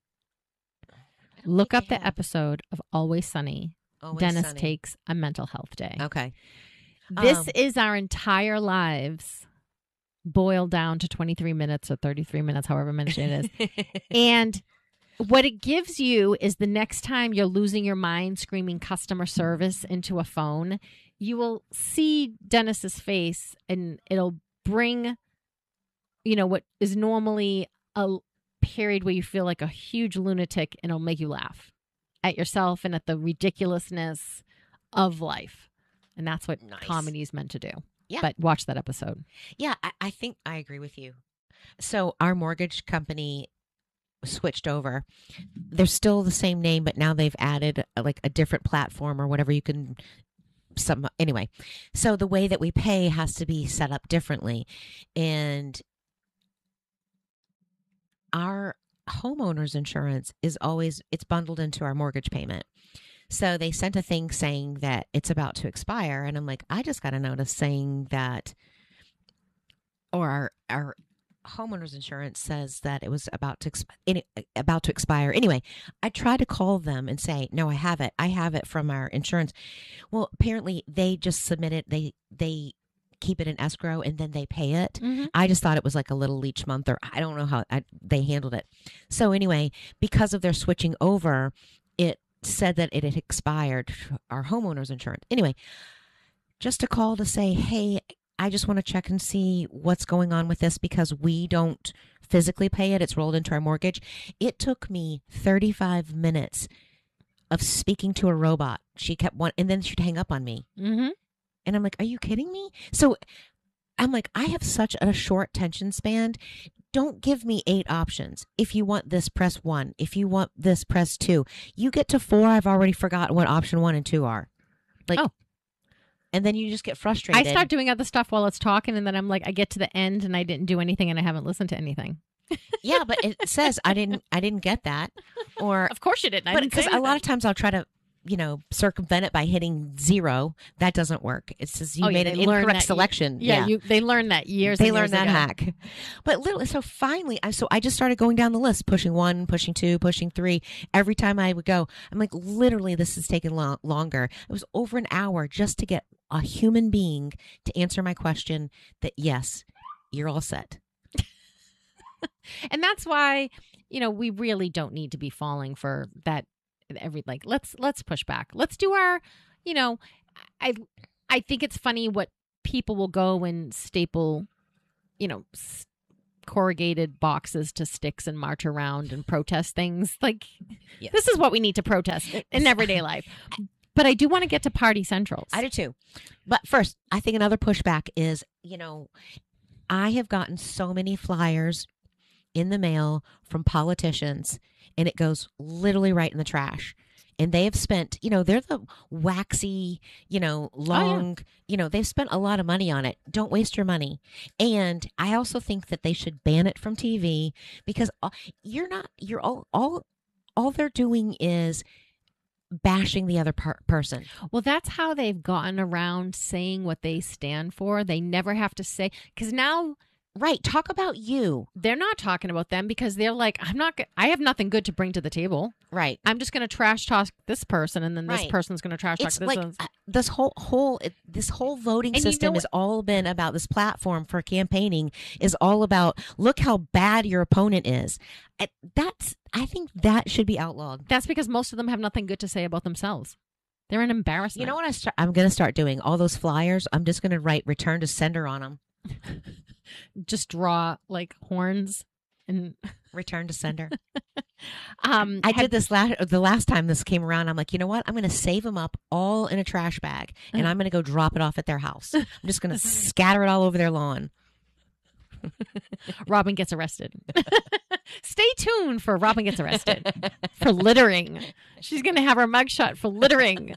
Look up the episode of Always Sunny. Dennis takes a mental health day. Okay. This is our entire lives boiled down to 23 minutes or 33 minutes, however many it is. And what it gives you is the next time you're losing your mind screaming customer service into a phone, you will see Dennis's face and it'll bring, you know, what is normally a period where you feel like a huge lunatic and it'll make you laugh at yourself and at the ridiculousness of life. And that's what comedy is meant to do. Yeah. But watch that episode. Yeah, I think I agree with you. So our mortgage company switched over. They're still the same name, but now they've added like a different platform or whatever you can. Anyway, so the way that we pay has to be set up differently. And our homeowner's insurance it's bundled into our mortgage payment. So they sent a thing saying that it's about to expire. And I'm like, I just got a notice saying that, or our homeowner's insurance says that it was about to expire. Anyway, I tried to call them and say, no, I have it from our insurance. Well, apparently they just submit it. They keep it in escrow and then they pay it. Mm-hmm. I just thought it was like a little each month, or I don't know how they handled it. So anyway, because of their switching over, it said that it had expired, our homeowner's insurance. Anyway, just a call to say, hey, I just want to check and see what's going on with this because we don't physically pay it. It's rolled into our mortgage. It took me 35 minutes of speaking to a robot. She kept and then she'd hang up on me. Mm-hmm. And I'm like, are you kidding me? So I'm like, I have such a short attention span. Don't give me 8 options. If you want this, press 1. If you want this, press 2. You get to 4, I've already forgotten what option 1 and 2 are. And then you just get frustrated. I start doing other stuff while it's talking, and then I'm like, I get to the end, and I didn't do anything, and I haven't listened to anything. Yeah, but it says I didn't get that. Or of course you didn't. Because a lot of times I'll try to circumvent it by hitting 0. That doesn't work. It says you made an they learn incorrect that selection. They learned that years. They and learned years that ago. hack. But literally, so finally, I just started going down the list, pushing 1, pushing 2, pushing 3. Every time I would go, I'm like, literally, this is taking longer. It was over an hour just to get a human being to answer my question that, yes, you're all set. And that's why, we really don't need to be falling for that. Let's push back. Let's do our, I think it's funny what people will go and staple, corrugated boxes to sticks and march around and protest things. Yes. This is what we need to protest in everyday life. But I do want to get to party centrals. I do too. But first, I think another pushback is, I have gotten so many flyers in the mail from politicians, and it goes literally right in the trash. And they have spent, they're the waxy, long, they've spent a lot of money on it. Don't waste your money. And I also think that they should ban it from TV because all they're doing is bashing the other person. Well, that's how they've gotten around saying what they stand for. They never have to say, because now, right, talk about you. They're not talking about them because they're like, I have nothing good to bring to the table. Right. I'm just going to trash talk this person, and then this Right. person's going to trash talk It's this like one. this whole voting And you system know has all been about this platform for campaigning is all about look how bad your opponent is. I think that should be outlawed. That's because most of them have nothing good to say about themselves. They're an embarrassment. You know what I'm going to start doing? All those flyers, I'm just going to write return to sender on them. Just draw like horns and return to sender. I did this the last time this came around. I'm like, you know what? I'm going to save them up all in a trash bag, and I'm going to go drop it off at their house. I'm just going to scatter it all over their lawn. Robin gets arrested. Stay tuned for Robin gets arrested for littering. She's going to have her mugshot for littering.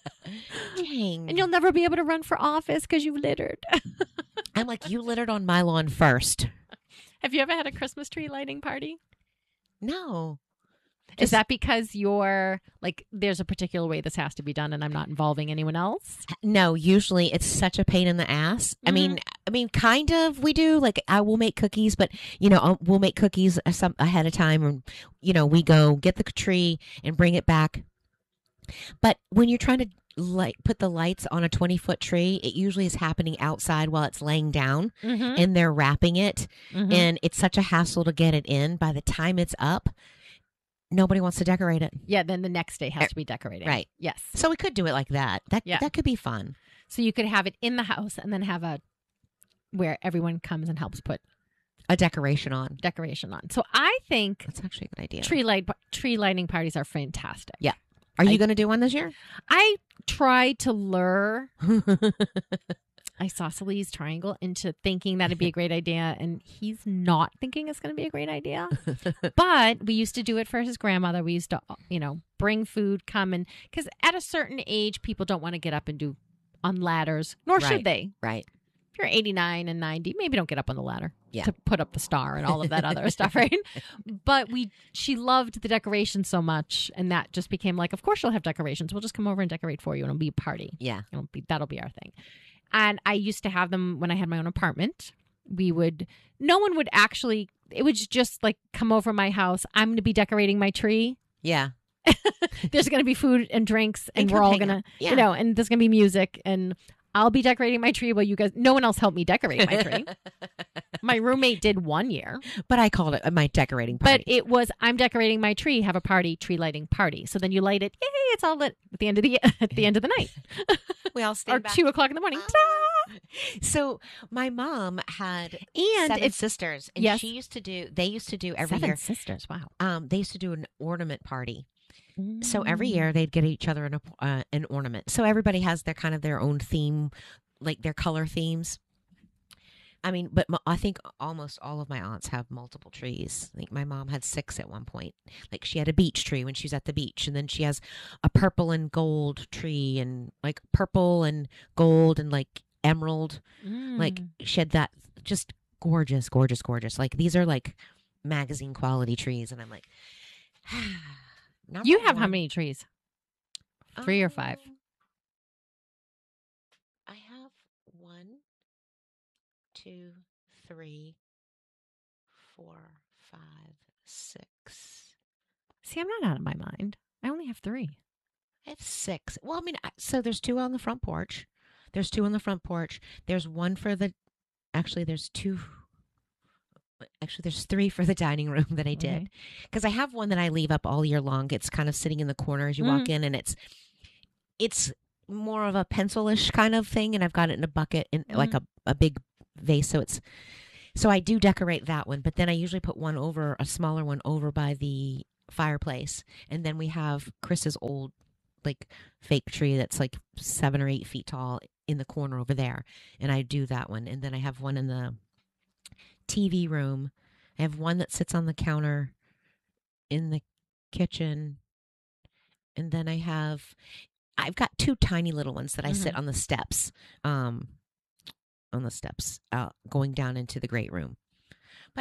Dang. And you'll never be able to run for office because you littered. I'm like, you littered on my lawn first. Have you ever had a Christmas tree lighting party? No. Is that because you're like, there's a particular way this has to be done and I'm not involving anyone else? No, usually it's such a pain in the ass. Mm-hmm. I mean, kind of we do. Like I will make cookies, but we'll make cookies ahead of time, and we go get the tree and bring it back. But when you're trying to put the lights on a 20-foot tree, it usually is happening outside while it's laying down, Mm-hmm. and they're wrapping it, Mhm. and it's such a hassle to get it in. By the time it's up, nobody wants to decorate it. Yeah, then the next day has to be decorated. Right. Yes. So we could do it like that. That could be fun. So you could have it in the house and then have where everyone comes and helps put a decoration on. So I think that's actually a good idea. Tree lighting parties are fantastic. Yeah. Are you going to do one this year? I tried to lure Isosceles Triangle into thinking that'd be a great idea, and he's not thinking it's going to be a great idea. But we used to do it for his grandmother. We used to, bring food, come and because at a certain age, people don't want to get up and do on ladders, nor should they. Right. If you're 89 and 90, maybe don't get up on the ladder Yeah. to put up the star and all of that other stuff, right? But she loved the decorations so much, and that just became like, of course you'll have decorations. We'll just come over and decorate for you, and it'll be a party. Yeah. That'll be our thing. And I used to have them when I had my own apartment. No one would actually, it would just like come over my house. I'm going to be decorating my tree. Yeah. There's going to be food and drinks, and come we're all hang going out. to, Yeah. and there's going to be music, and I'll be decorating my tree while you guys, no one else helped me decorate my tree. My roommate did one year. But I called it my decorating party. But it was, I'm decorating my tree, have a party, tree lighting party. So then you light it, yay, it's all lit at the end of the night. We all stand or back. 2:00 in the morning. So my mom had seven sisters, and they used to do every year. 7 sisters, wow. They used to do an ornament party. So every year they'd get each other an ornament. So everybody has their own theme, like their color themes. I mean, but I think almost all of my aunts have multiple trees. I think my mom had 6 at one point. Like she had a beech tree when she was at the beach, and then she has a purple and gold tree, and like purple and gold and like emerald. Like she had that, just gorgeous, gorgeous, gorgeous. Like these are like magazine quality trees, and I'm like. You have how many trees? 3 or 5? I have 1, 2, 3, 4, 5, 6. See, I'm not out of my mind. I only have 3. I have 6. Well, I mean, so there's 2 on the front porch. There's 2 on the front porch. There's 1 for the. Actually, there's 2. Actually, there's 3 for the dining room that I did, because I have one that I leave up all year long. It's kind of sitting in the corner as you walk in, and it's more of a pencil-ish kind of thing, and I've got it in a bucket in like a big vase. So I do decorate that one, but then I usually put a smaller one over by the fireplace, and then we have Chris's old like fake tree that's like 7 or 8 feet tall in the corner over there, and I do that one, and then I have one in the TV room. I have one that sits on the counter in the kitchen, and then I've got 2 tiny little ones that I sit on the steps, going down into the great room. But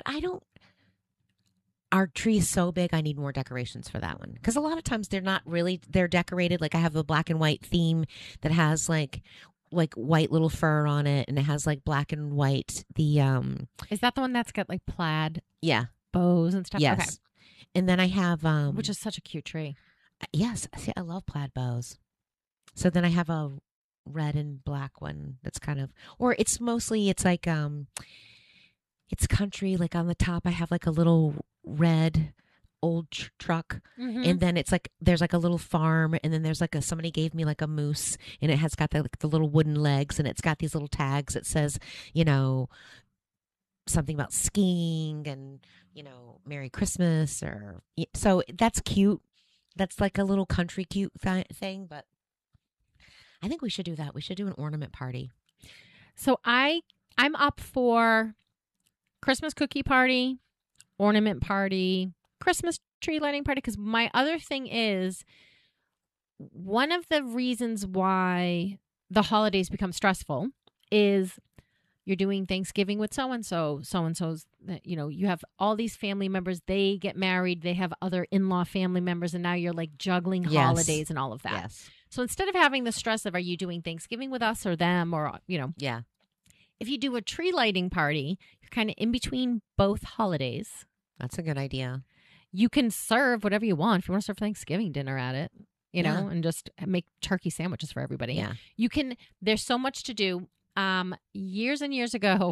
our tree is so big, I need more decorations for that one, because a lot of times they're decorated. Like I have a black and white theme that has like white little fur on it, and it has like black and white. Is that the one that's got like plaid? Yeah, bows and stuff. Yes, okay. And then I have which is such a cute tree. Yes, see, I love plaid bows. So then I have a red and black one that's kind of, or it's like it's country. Like on the top, I have like a little red old truck, and then it's like there's like a little farm, and then there's like somebody gave me like a moose, and it has got the little wooden legs, and it's got these little tags that says, something about skiing and Merry Christmas, or so that's cute. That's like a little country cute thing, but I think we should do that. We should do an ornament party. So I'm up for Christmas cookie party, ornament party, Christmas tree lighting party, because my other thing is, one of the reasons why the holidays become stressful is you're doing Thanksgiving with so-and-so's, you have all these family members, they get married, they have other in-law family members, and now you're like juggling holidays and all of that. Yes. So instead of having the stress of, are you doing Thanksgiving with us or them, or, Yeah. If you do a tree lighting party, you're kind of in between both holidays. That's a good idea. You can serve whatever you want. If you want to serve Thanksgiving dinner at it, and just make turkey sandwiches for everybody. Yeah. There's so much to do. Years and years ago,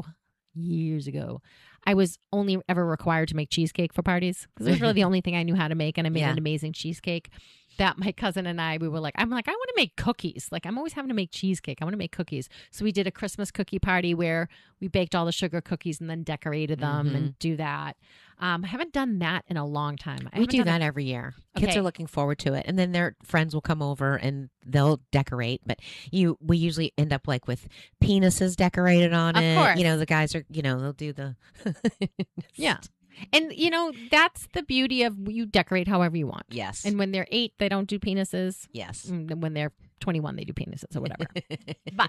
I was only ever required to make cheesecake for parties, because it was really the only thing I knew how to make, and I made an amazing cheesecake that my cousin and I, we were like, I want to make cookies. Like, I'm always having to make cheesecake. I want to make cookies. So we did a Christmas cookie party where we baked all the sugar cookies and then decorated them and do that. I haven't done that in a long time. We do that every year. Kids are looking forward to it. And then their friends will come over and they'll decorate. But we usually end up like with penises decorated on it. Of course. The guys are, they'll do the... Yeah. And, that's the beauty of, you decorate however you want. Yes. And when they're 8, they don't do penises. Yes. And when they're 21, they do penises or whatever. But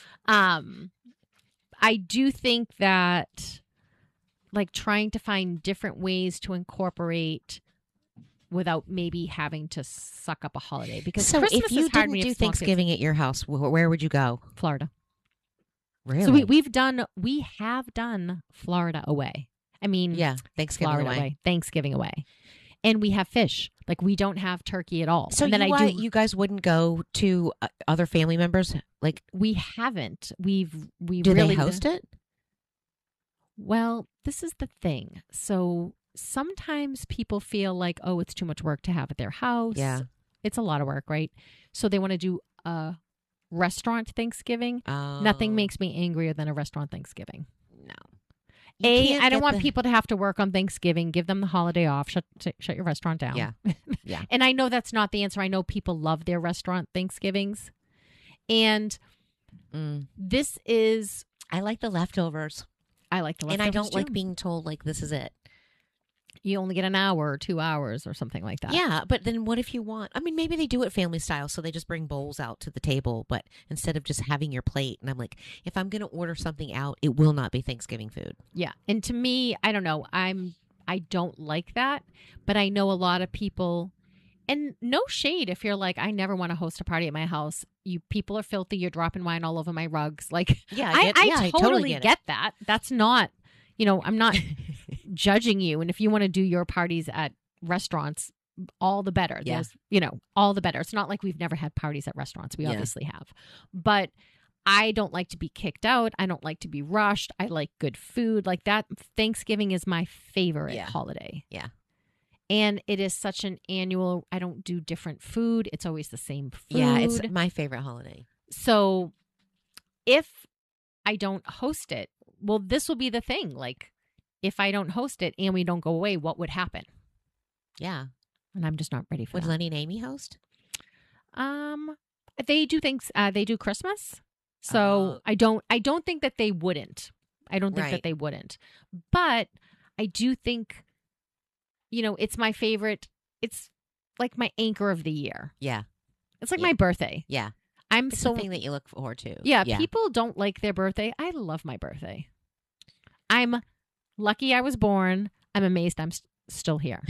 I do think that, like, trying to find different ways to incorporate without maybe having to suck up a holiday. Because so Christmas if you is hard didn't when you do have small Thanksgiving kids. at your house, where would you go? Florida. Really? So we have done Florida away. I mean, yeah, Thanksgiving Florida away. Thanksgiving away. And we have fish. Like, we don't have turkey at all. So and then you guys wouldn't go to other family members? Like, we haven't. We do really they host it? Well, this is the thing. So sometimes people feel like, oh, it's too much work to have at their house. Yeah. It's a lot of work, right? So they want to do a restaurant Thanksgiving. Oh. Nothing makes me angrier than a restaurant Thanksgiving. No. I don't want people to have to work on Thanksgiving. Give them the holiday off. Shut your restaurant down. Yeah. Yeah. And I know that's not the answer. I know people love their restaurant Thanksgivings. And this is... I like the leftovers. I like the leftovers, and I don't too. like being told, like, this is it. You only get an hour or 2 hours or something like that. Yeah, but then what if you want... I mean, maybe they do it family style, so they just bring bowls out to the table, but instead of just having your plate. And I'm like, if I'm going to order something out, it will not be Thanksgiving food. Yeah. And to me, I don't know. I don't like that, but I know a lot of people... And no shade if you're like, I never want to host a party at my house. You people are filthy. You're dropping wine all over my rugs. Like, Yeah, I totally get it. get that. That's not, I'm not judging you. And if you want to do your parties at restaurants, all the better. Yeah. There's, all the better. It's not like we've never had parties at restaurants. We obviously have. But I don't like to be kicked out. I don't like to be rushed. I like good food. Like that. Thanksgiving is my favorite holiday. Yeah. And it is such an annual, I don't do different food. It's always the same food. Yeah, it's my favorite holiday. So if I don't host it, well, this will be the thing. Like, if I don't host it and we don't go away, what would happen? Yeah. And I'm just not ready for Would that. Lenny and Amy host? They do things. They do Christmas. So I don't think that they wouldn't. I don't think that they wouldn't. But I do think, it's my favorite. It's like my anchor of the year. Yeah. It's like my birthday. Yeah. It's something that you look forward to. Yeah. People don't like their birthday. I love my birthday. I'm lucky I was born. I'm amazed I'm still here.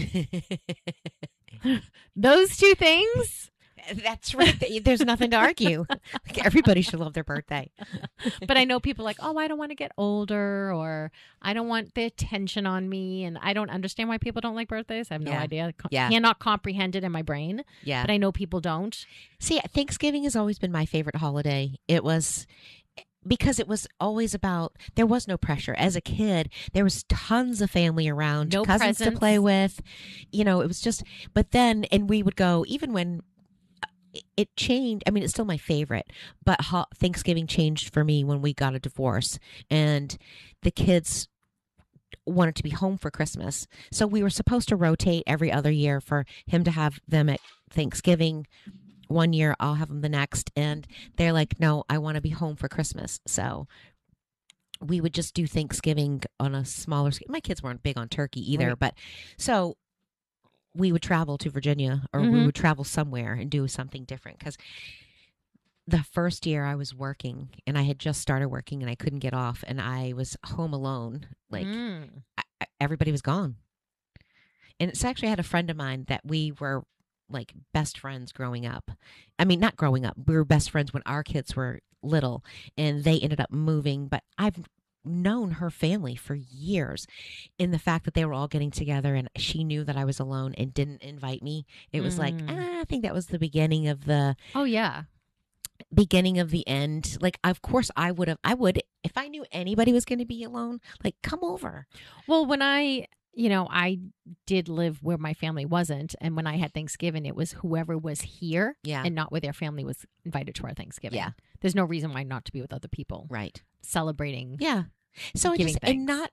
Those two things. That's right. There's nothing to argue. Like, everybody should love their birthday. But I know people are like, I don't want to get older, or I don't want the attention on me. And I don't understand why people don't like birthdays. I have no idea. Cannot comprehend it in my brain. Yeah. But I know people don't. See, Thanksgiving has always been my favorite holiday. It was because it was always about, there was no pressure. As a kid, there was tons of family around, No cousins presents. to play with. It was just, but then, and we would go, even when it changed. I mean, it's still my favorite, but Thanksgiving changed for me when we got a divorce and the kids wanted to be home for Christmas. So we were supposed to rotate every other year for him to have them at Thanksgiving. One year I'll have them the next. And they're like, no, I want to be home for Christmas. So we would just do Thanksgiving on a smaller scale. My kids weren't big on turkey either, but so we would travel to Virginia or we would travel somewhere and do something different. Because the first year I was working and I had just started working and I couldn't get off and I was home alone. Like everybody was gone. And it's actually, I had a friend of mine that we were like best friends growing up. I mean, not growing up. We were best friends when our kids were little and they ended up moving. But I've known her family for years. In the fact that they were all getting together and she knew that I was alone and didn't invite me. It was like, I think that was the beginning of the beginning of the end. Like, of course I would if I knew anybody was going to be alone, like, come over. Well, when I did live where my family wasn't, and when I had Thanksgiving, it was whoever was here and not where their family was invited to our Thanksgiving. Yeah. There's no reason why not to be with other people. Right. Celebrating. Yeah. So giving just, and not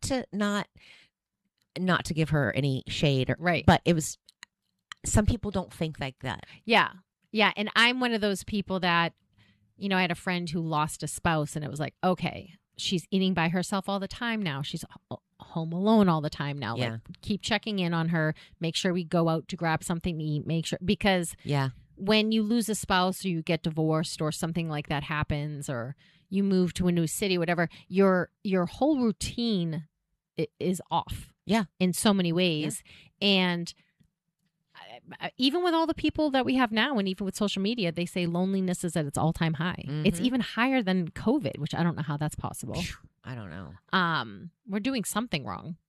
to give her any shade, right? But it was, some people don't think like that. Yeah, yeah. And I'm one of those people that, I had a friend who lost a spouse, and it was like, okay, she's eating by herself all the time now. She's home alone all the time now. Yeah. Like, keep checking in on her. Make sure we go out to grab something to eat. Make sure, because when you lose a spouse or you get divorced or something like that happens, or you move to a new city, whatever, your whole routine is off. Yeah. In so many ways. Yeah. And even with all the people that we have now, and even with social media, they say loneliness is at its all-time high. It's even higher than COVID, which I don't know how that's possible. I don't know. We're doing something wrong.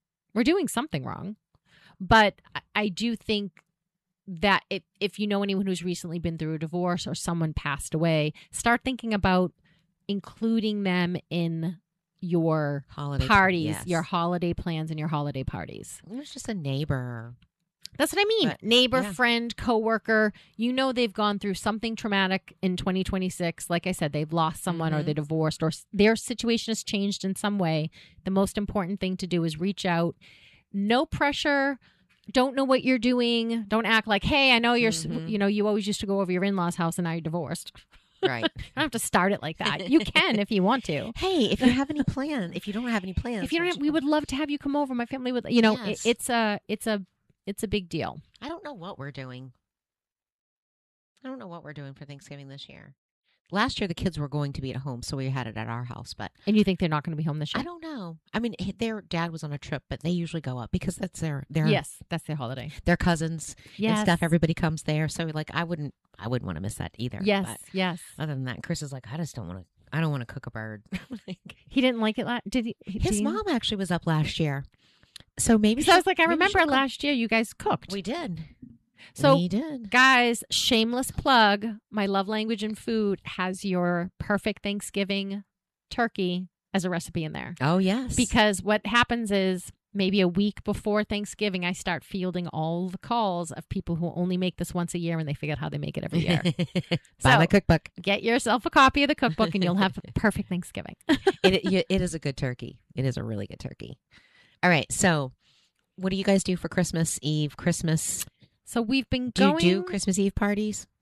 But I do think that if you know anyone who's recently been through a divorce or someone passed away, start thinking about including them in your holiday parties, your holiday plans, and your holiday parties. It was just a neighbor. That's what I mean. Neighbor, friend, coworker. They've gone through something traumatic in 2026. Like I said, they've lost someone or they're divorced or their situation has changed in some way. The most important thing to do is reach out. No pressure. Don't know what you're doing. Don't act like, hey, I know you're, you always used to go over your in-laws' house and now you're divorced. Right. You don't have to start it like that. You can if you want to. Hey, if you have any plan, if you don't have any plans, if you don't, we would love to have you come over. My family would, it's a big deal. I don't know what we're doing. I don't know what we're doing for Thanksgiving this year. last year the kids were going to be at home, so we had it at our house. But And you think they're not going to be home this year? I don't know. I mean, their dad was on a trip, but they usually go up because that's their Yes, that's their holiday. Their cousins Yes. and stuff. Everybody comes there, so like I wouldn't want to miss that either. Yes, But yes. Other than that, Chris is like, I don't want to cook a bird. He didn't like it. Did he? His mom actually was up last year, so maybe. So I was like, I remember last year you guys cooked. We did. So, we did. Guys, shameless plug. My Love Language in Food has your perfect Thanksgiving turkey as a recipe in there. Oh, yes. Because what happens is maybe a week before Thanksgiving, I start fielding all the calls of people who only make this once a year and they figure out how they make it every year. Buy my cookbook. Get yourself a copy of the cookbook and you'll have a perfect Thanksgiving. It is a good turkey. It is a really good turkey. All right. So what do you guys do for Christmas Eve, Christmas? So we've been Do going... you do Christmas Eve parties?